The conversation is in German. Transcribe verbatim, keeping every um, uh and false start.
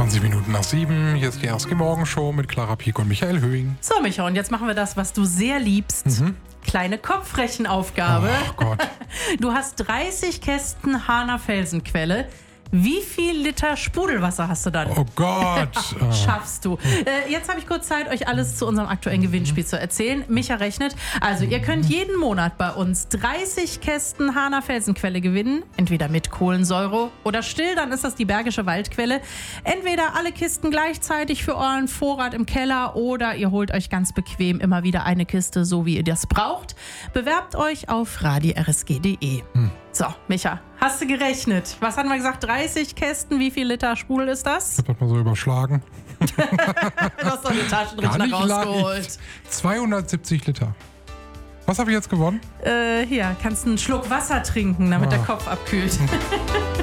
zwanzig Minuten nach sieben. Hier ist die Erste Morgenshow mit Clara Pieck und Michael Höhing. So, Micha, und jetzt machen wir das, was du sehr liebst. Mhm. Kleine Kopfrechenaufgabe. Oh Gott. Du hast dreißig Kästen Hahner Felsenquelle. Wie viel Liter Sprudelwasser hast du dann? Oh Gott. Schaffst du. Äh, jetzt habe ich kurz Zeit, euch alles zu unserem aktuellen Gewinnspiel zu erzählen. Micha rechnet. Also ihr könnt jeden Monat bei uns dreißig Kästen Hahner Felsenquelle gewinnen. Entweder mit Kohlensäure oder still, dann ist das die Bergische Waldquelle. Entweder alle Kisten gleichzeitig für euren Vorrat im Keller oder ihr holt euch ganz bequem immer wieder eine Kiste, so wie ihr das braucht. Bewerbt euch auf radio r s g punkt d e. Hm. So, Micha, hast du gerechnet? Was hatten wir gesagt? dreißig Kästen, wie viel Liter Sprudel ist das? Ich hab das mal so überschlagen. Du hast doch den Taschenrechner rausgeholt. zweihundertsiebzig Liter. Was habe ich jetzt gewonnen? Äh, hier, kannst einen Schluck Wasser trinken, damit ah. der Kopf abkühlt.